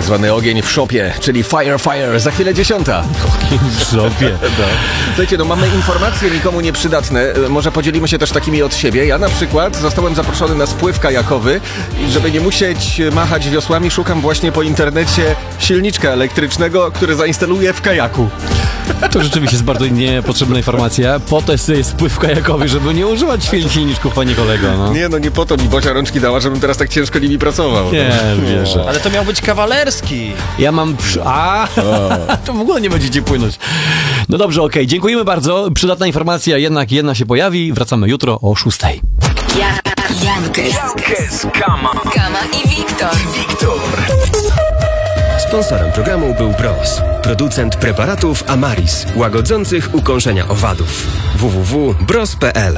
zwany ogień w szopie, czyli fire, za chwilę 10. Ogień w szopie. Słuchajcie, mamy informacje nikomu nieprzydatne. Może podzielimy się też takimi od siebie. Ja na przykład zostałem zaproszony na spływ kajakowy i żeby nie musieć machać wiosłami, szukam właśnie po internecie silniczka elektrycznego, który zainstaluję w kajaku. To rzeczywiście jest bardzo niepotrzebna informacja. Po to jest spływ kajakowy, żeby nie używać silniczków, panie kolego. Nie po to mi Bosia rączki dała, żebym teraz tak ciężko nimi pracował. Nie, wierzę. Ale to miał być kawalerski. Ja mam... To w ogóle nie będziecie płynąć. No dobrze, okej. Dziękujemy bardzo. Przydatna informacja, jednak jedna się pojawi. Wracamy jutro o 6. Jankes, Kama i Wiktor. Sponsorem programu był Bros, producent preparatów Amaris, łagodzących ukąszenia owadów. www.bros.pl.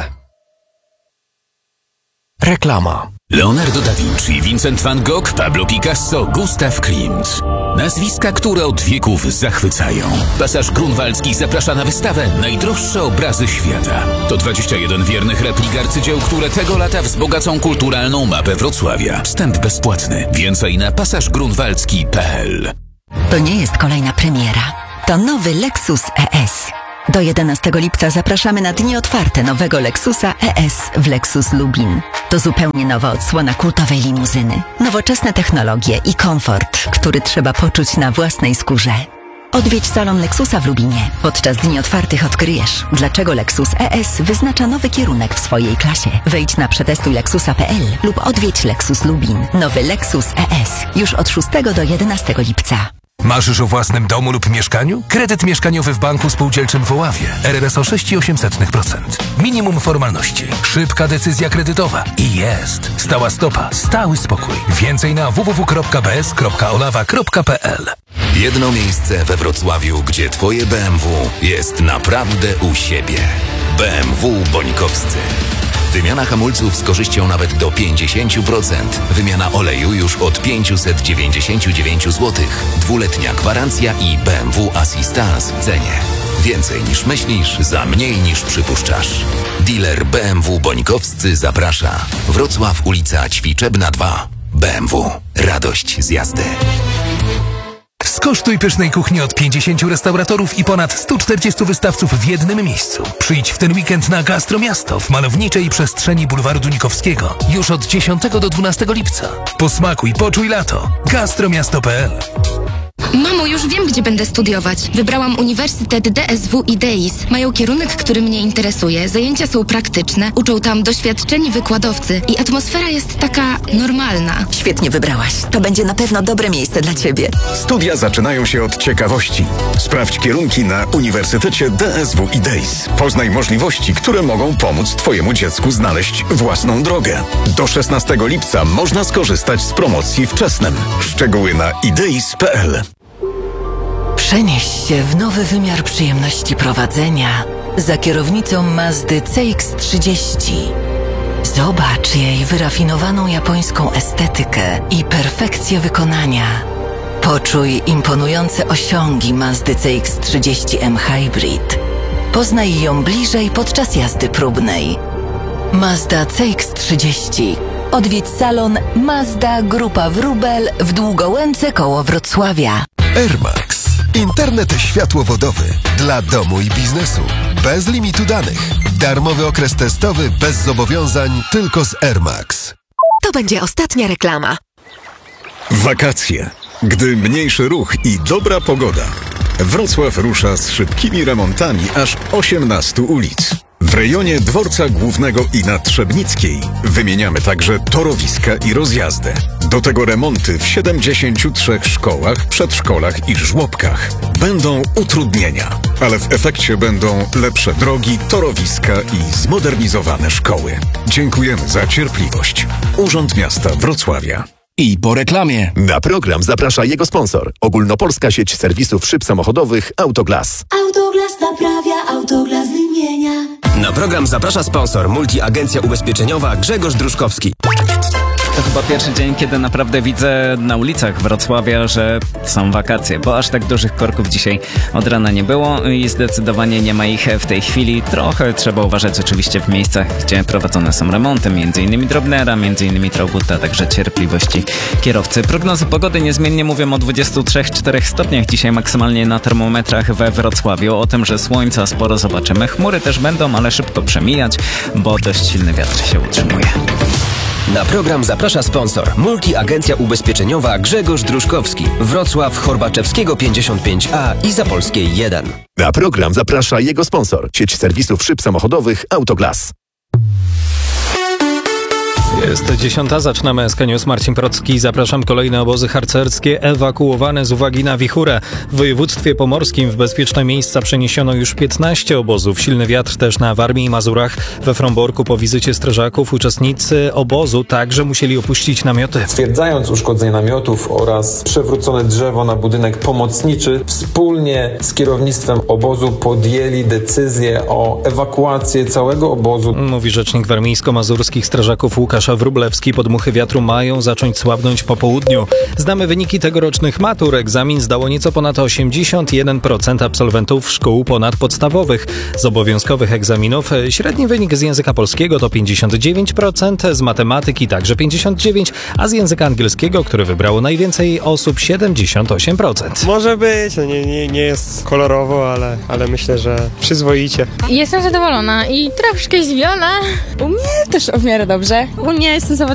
Reklama. Leonardo da Vinci, Vincent van Gogh, Pablo Picasso, Gustav Klimt. Nazwiska, które od wieków zachwycają. Pasaż Grunwaldzki zaprasza na wystawę Najdroższe obrazy świata. To 21 wiernych replik arcydzieł, które tego lata wzbogacą kulturalną mapę Wrocławia. Wstęp bezpłatny. Więcej na pasażgrunwaldzki.pl. To nie jest kolejna premiera. To nowy Lexus ES. Do 11 lipca zapraszamy na dni otwarte nowego Lexusa ES w Lexus Lubin. To zupełnie nowa odsłona kultowej limuzyny. Nowoczesne technologie i komfort, który trzeba poczuć na własnej skórze. Odwiedź salon Lexusa w Lubinie. Podczas dni otwartych odkryjesz, dlaczego Lexus ES wyznacza nowy kierunek w swojej klasie. Wejdź na przetestujlexusa.pl lub odwiedź Lexus Lubin. Nowy Lexus ES już od 6 do 11 lipca. Marzysz o własnym domu lub mieszkaniu? Kredyt mieszkaniowy w Banku Spółdzielczym w Oławie. RRSO 6,8%. Minimum formalności. Szybka decyzja kredytowa. I jest. Stała stopa. Stały spokój. Więcej na www.bs.olawa.pl. Jedno miejsce we Wrocławiu, gdzie twoje BMW jest naprawdę u siebie. BMW Bońkowscy. Wymiana hamulców z korzyścią nawet do 50%. Wymiana oleju już od 599 zł. 2-letnia gwarancja i BMW Assistance w cenie. Więcej niż myślisz, za mniej niż przypuszczasz. Dealer BMW Bońkowscy zaprasza. Wrocław, ulica Ćwiczebna 2. BMW. Radość z jazdy. Skosztuj pysznej kuchni od 50 restauratorów i ponad 140 wystawców w jednym miejscu. Przyjdź w ten weekend na Gastromiasto w malowniczej przestrzeni Bulwaru Dunikowskiego. Już od 10 do 12 lipca. Posmakuj, poczuj lato. Gastromiasto.pl. Mamo, już wiem, gdzie będę studiować. Wybrałam Uniwersytet DSW i DEIS. Mają kierunek, który mnie interesuje. Zajęcia są praktyczne, uczą tam doświadczeni wykładowcy i atmosfera jest taka normalna. Świetnie wybrałaś. To będzie na pewno dobre miejsce dla ciebie. Studia zaczynają się od ciekawości. Sprawdź kierunki na Uniwersytecie DSW i DEIS. Poznaj możliwości, które mogą pomóc twojemu dziecku znaleźć własną drogę. Do 16 lipca można skorzystać z promocji wczesnym. Szczegóły na ideis.pl. Przenieś się w nowy wymiar przyjemności prowadzenia za kierownicą Mazdy CX-30. Zobacz jej wyrafinowaną japońską estetykę i perfekcję wykonania. Poczuj imponujące osiągi Mazdy CX-30M Hybrid. Poznaj ją bliżej podczas jazdy próbnej. Mazda CX-30. Odwiedź salon Mazda Grupa Wróbel w Długołęce koło Wrocławia. Airmax. Internet światłowodowy dla domu i biznesu. Bez limitu danych. Darmowy okres testowy bez zobowiązań tylko z Airmax. To będzie ostatnia reklama. Wakacje. Gdy mniejszy ruch i dobra pogoda. Wrocław rusza z szybkimi remontami aż 18 ulic. W rejonie Dworca Głównego i na Trzebnickiej wymieniamy także torowiska i rozjazdy. Do tego remonty w 73 szkołach, przedszkolach i żłobkach. Będą utrudnienia, ale w efekcie będą lepsze drogi, torowiska i zmodernizowane szkoły. Dziękujemy za cierpliwość. Urząd Miasta Wrocławia. I po reklamie. Na program zaprasza jego sponsor. Ogólnopolska sieć serwisów szyb samochodowych Autoglas. Autoglas naprawia, Autoglas wymienia. Na program zaprasza sponsor Multiagencja Ubezpieczeniowa Grzegorz Druszkowski. To chyba pierwszy dzień, kiedy naprawdę widzę na ulicach Wrocławia, że są wakacje, bo aż tak dużych korków dzisiaj od rana nie było i zdecydowanie nie ma ich w tej chwili. Trochę trzeba uważać oczywiście w miejscach, gdzie prowadzone są remonty, m.in. Drobnera, m.in. Traugutta, a także cierpliwości kierowcy. Prognozy pogody niezmiennie mówią o 23-4 stopniach dzisiaj maksymalnie na termometrach we Wrocławiu. O tym, że słońca sporo zobaczymy. Chmury też będą, ale szybko przemijać, bo dość silny wiatr się utrzymuje. Na program zaprasza sponsor. Multiagencja ubezpieczeniowa Grzegorz Druszkowski. Wrocław, Horbaczewskiego 55A i Zapolskiej 1. Na program zaprasza jego sponsor. Sieć serwisów szyb samochodowych Autoglas. Jest 10. Zaczynamy SK News. Marcin Procki. Zapraszam. Kolejne obozy harcerskie ewakuowane z uwagi na wichurę. W województwie pomorskim w bezpieczne miejsca przeniesiono już 15 obozów. Silny wiatr też na Warmii i Mazurach. We Fromborku po wizycie strażaków uczestnicy obozu także musieli opuścić namioty. Stwierdzając uszkodzenie namiotów oraz przewrócone drzewo na budynek pomocniczy, wspólnie z kierownictwem obozu podjęli decyzję o ewakuacji całego obozu. Mówi rzecznik warmińsko-mazurskich strażaków Łukasz Wróblewski. Podmuchy wiatru mają zacząć słabnąć po południu. Znamy wyniki tegorocznych matur. Egzamin zdało nieco ponad 81% absolwentów szkół ponadpodstawowych. Z obowiązkowych egzaminów średni wynik z języka polskiego to 59%, z matematyki także 59%, a z języka angielskiego, który wybrało najwięcej osób, 78%. Może być, nie jest kolorowo, ale myślę, że przyzwoicie. Jestem zadowolona i troszkę zdziwiona. U mnie też w miarę dobrze. U mnie jestem